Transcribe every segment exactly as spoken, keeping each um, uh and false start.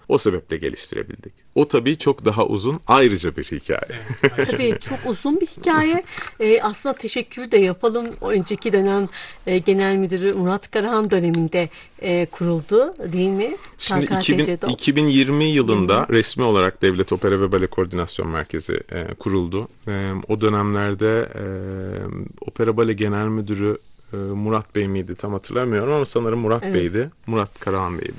O sebeple geliştirebildik. O tabii çok daha uzun, ayrıca bir hikaye. Evet, ayrıca. Tabii çok uzun bir hikaye. Ee, aslında teşekkür de yapalım. O önceki dönem e, Genel Müdürü Murat Karahan döneminde e, kuruldu değil mi? Şimdi K K iki bin, T C'de. iki bin yirmi yılında resmi olarak Devlet Opera ve Bale Koordinasyon Merkezi e, kuruldu. E, o dönemlerde e, Opera Bale Genel Müdürü e, Murat Bey miydi tam hatırlamıyorum ama sanırım Murat Evet. Bey'di. Murat Karahan Bey'di.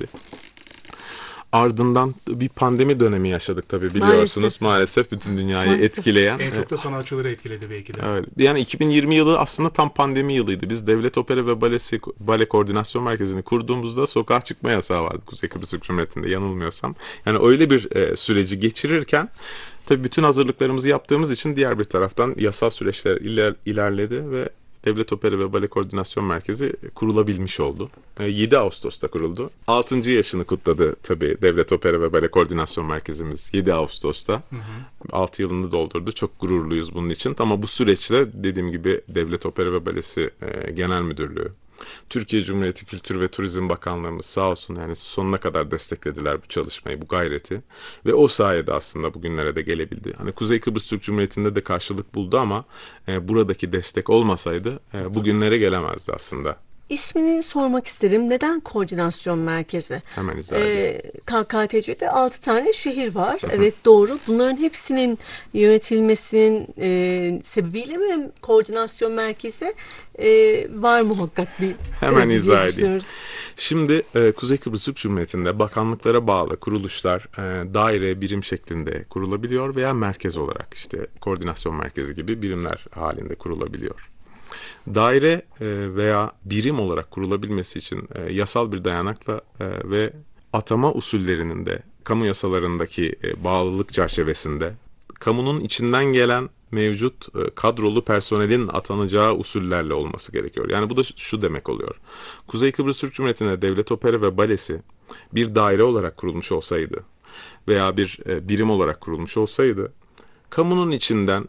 Ardından bir pandemi dönemi yaşadık tabii biliyorsunuz. Maalesef. Maalesef bütün dünyayı Maalesef. etkileyen. En çok da sanatçıları etkiledi belki de. Evet. Yani iki bin yirmi yılı aslında tam pandemi yılıydı. Biz Devlet Opera ve Balesi, Bale Koordinasyon Merkezi'ni kurduğumuzda sokağa çıkma yasağı vardı Kuzey Kıbrıs Türk Cumhuriyeti'nde yanılmıyorsam. Yani öyle bir e, süreci geçirirken tabii bütün hazırlıklarımızı yaptığımız için diğer bir taraftan yasal süreçler iler, ilerledi ve Devlet Opera ve Bale Koordinasyon Merkezi kurulabilmiş oldu. yedi Ağustos'ta kuruldu. altıncı yaşını kutladı tabii Devlet Opera ve Bale Koordinasyon Merkezimiz yedi Ağustos'ta. Hı hı. altı yılını doldurdu. Çok gururluyuz bunun için. Ama bu süreçte dediğim gibi Devlet Opera ve Balesi e, Genel Müdürlüğü, Türkiye Cumhuriyeti Kültür ve Turizm Bakanlığımız sağ olsun yani sonuna kadar desteklediler bu çalışmayı, bu gayreti. Ve o sayede aslında bugünlere de gelebildi. Hani Kuzey Kıbrıs Türk Cumhuriyeti'nde de karşılık buldu ama e, buradaki destek olmasaydı e, bugünlere gelemezdi aslında. İsmini sormak isterim. Neden koordinasyon merkezi? Hemen izah edeyim. Ee, K K T C'de altı tane şehir var. Evet doğru. Bunların hepsinin yönetilmesinin e, sebebiyle mi koordinasyon merkezi e, var muhakkak bir Hemen sebebi diye izah edeyim. düşünüyoruz. Şimdi e, Kuzey Kıbrıs Türk Cumhuriyeti'nde bakanlıklara bağlı kuruluşlar e, daire, birim şeklinde kurulabiliyor veya merkez olarak işte koordinasyon merkezi gibi birimler halinde kurulabiliyor. Daire e, veya birim olarak kurulabilmesi için e, yasal bir dayanakla e, ve atama usullerinin de kamu yasalarındaki e, bağlılık çerçevesinde kamunun içinden gelen mevcut e, kadrolu personelin atanacağı usullerle olması gerekiyor. Yani bu da şu demek oluyor. Kuzey Kıbrıs Türk Cumhuriyeti'nde Devlet Opera ve Balesi bir daire olarak kurulmuş olsaydı veya bir e, birim olarak kurulmuş olsaydı kamunun içinden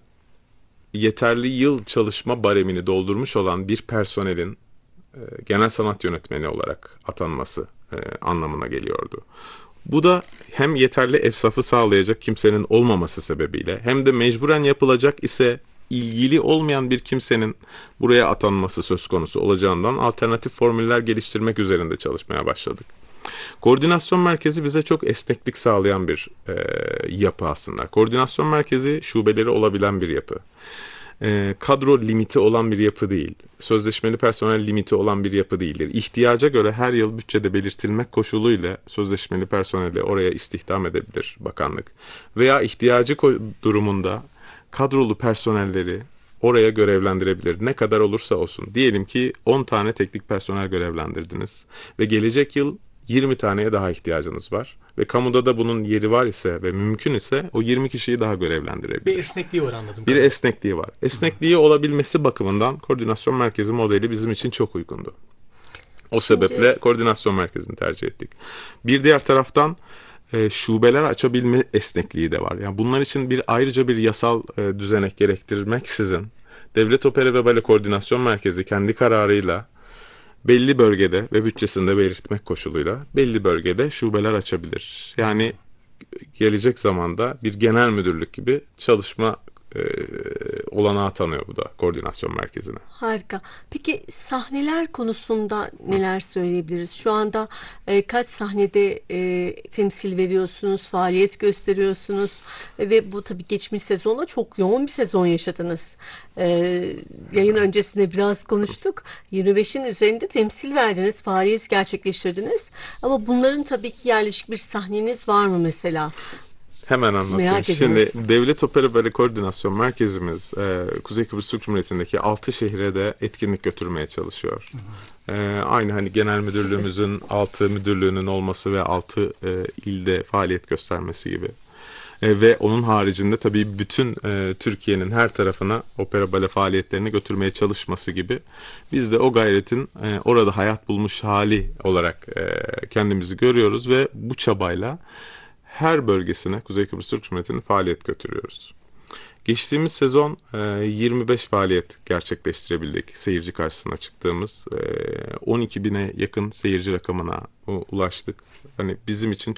yeterli yıl çalışma baremini doldurmuş olan bir personelin e, genel sanat yönetmeni olarak atanması e, anlamına geliyordu. Bu da hem yeterli efsafı sağlayacak kimsenin olmaması sebebiyle hem de mecburen yapılacak ise ilgili olmayan bir kimsenin buraya atanması söz konusu olacağından alternatif formüller geliştirmek üzerinde çalışmaya başladık. Koordinasyon merkezi bize çok esneklik sağlayan bir e, yapı aslında. Koordinasyon merkezi şubeleri olabilen bir yapı. E, kadro limiti olan bir yapı değil. Sözleşmeli personel limiti olan bir yapı değildir. İhtiyaca göre her yıl bütçede belirtilmek koşuluyla sözleşmeli personeli oraya istihdam edebilir bakanlık. Veya ihtiyacı durumunda kadrolu personelleri oraya görevlendirebilir. Ne kadar olursa olsun. Diyelim ki on tane teknik personel görevlendirdiniz ve gelecek yıl yirmi taneye daha ihtiyacınız var. Ve kamuda da bunun yeri var ise ve mümkün ise o yirmi kişiyi daha görevlendirebilir. Bir esnekliği var anladım. Bir esnekliği var. Esnekliği olabilmesi bakımından koordinasyon merkezi modeli bizim için çok uygundu. O sebeple koordinasyon merkezini tercih ettik. Bir diğer taraftan e, şubeler açabilme esnekliği de var. Yani bunlar için bir ayrıca bir yasal e, düzenek gerektirmeksizin Devlet Opera ve Bale Koordinasyon Merkezi kendi kararıyla belli bölgede ve bütçesinde belirtmek koşuluyla belli bölgede şubeler açabilir. Yani gelecek zamanda bir genel müdürlük gibi çalışma e, olanağı tanıyor bu da koordinasyon merkezine. Harika. Peki sahneler konusunda neler söyleyebiliriz? Şu anda e, kaç sahnede e, temsil veriyorsunuz, faaliyet gösteriyorsunuz E, ve bu tabii geçmiş sezonda çok yoğun bir sezon yaşadınız. E, yayın öncesinde biraz konuştuk. yirmi beşin üzerinde temsil verdiniz, faaliyet gerçekleştirdiniz. Ama bunların tabii ki yerleşik bir sahneniz var mı mesela? Hemen anlatayım. Merak Şimdi ediyoruz. Devlet Opera Bale Koordinasyon Merkezimiz e, Kuzey Kıbrıs Türk Cumhuriyeti'ndeki altı şehre de etkinlik götürmeye çalışıyor. E, aynı hani genel müdürlüğümüzün altı müdürlüğünün olması ve altı e, ilde faaliyet göstermesi gibi. E, ve onun haricinde tabii bütün e, Türkiye'nin her tarafına opera bale faaliyetlerini götürmeye çalışması gibi. Biz de o gayretin e, orada hayat bulmuş hali olarak e, kendimizi görüyoruz ve bu çabayla her bölgesine Kuzey Kıbrıs Türk Cumhuriyeti'nin faaliyet götürüyoruz. Geçtiğimiz sezon yirmi beş faaliyet gerçekleştirebildik. Seyirci karşısına çıktığımız on iki bine yakın seyirci rakamına ulaştık. Hani bizim için